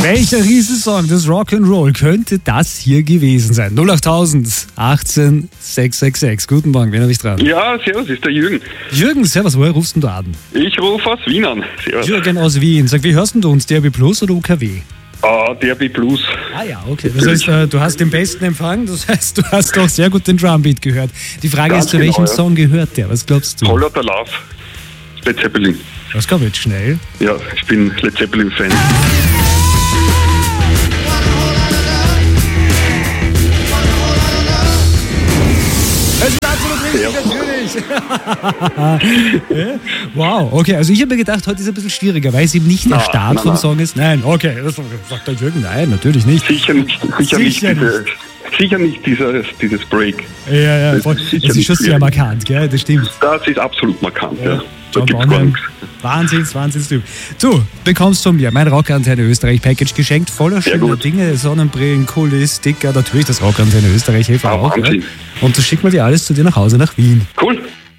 Welcher Riesensong des Rock'n'Roll könnte das hier gewesen sein? 08000 18 666. Guten Morgen, wen habe ich dran? Ja, servus, ist der Jürgen. Jürgen, servus, woher rufst denn du an? Ich rufe aus Wien an. Servus. Jürgen aus Wien. Sag, wie hörst denn du uns? DRB Plus oder UKW? DRB Plus. Ah ja, okay. Das heißt, du hast den besten Empfang, das heißt, du hast auch sehr gut den Drumbeat gehört. Die Frage Ganz ist, zu welchem genau, ja. Song gehört der? Was glaubst du? Holler der Love. Led Zeppelin. Das kommt jetzt schnell. Ja, ich bin Led Zeppelin-Fan. Es ist absolut richtig, natürlich. Wow, okay, also ich habe mir gedacht, heute ist ein bisschen schwieriger, weil es eben nicht der Start vom Song ist. Nein, okay, das sagt der Jürgen, nein, natürlich nicht. Sicher nicht dieses Break. Ja, voll. Es ist schon sehr markant, gell, das stimmt. Das ist absolut markant, ja. Da John gibt's gar Bonham. nichts. Wahnsinnstyp. Du bekommst von mir mein Rockantenne Österreich Package geschenkt, voller schöner gut. Dinge, Sonnenbrillen, Kulis, Sticker, natürlich das Rockantenne Österreich Hilfe auch. Wahnsinn. Ja? Und das schicken wir dir alles zu dir nach Hause nach Wien. Cool,